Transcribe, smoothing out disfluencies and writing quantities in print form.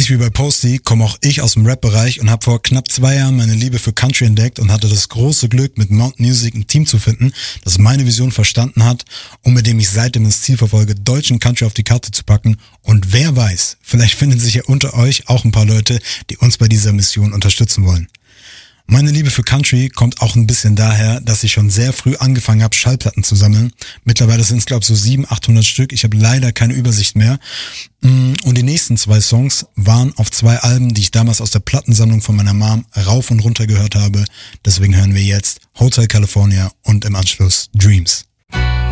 Ähnlich wie bei Posty komme auch ich aus dem Rap-Bereich und habe vor knapp 2 Jahren meine Liebe für Country entdeckt und hatte das große Glück, mit Mount Music ein Team zu finden, das meine Vision verstanden hat und mit dem ich seitdem das Ziel verfolge, deutschen Country auf die Karte zu packen. Und wer weiß, vielleicht finden sich ja unter euch auch ein paar Leute, die uns bei dieser Mission unterstützen wollen. Meine Liebe für Country kommt auch ein bisschen daher, dass ich schon sehr früh angefangen habe, Schallplatten zu sammeln. Mittlerweile sind es, glaube ich, so 700, 800 Stück. Ich habe leider keine Übersicht mehr. Und die nächsten 2 Songs waren auf 2 Alben, die ich damals aus der Plattensammlung von meiner Mom rauf und runter gehört habe. Deswegen hören wir jetzt Hotel California und im Anschluss Dreams.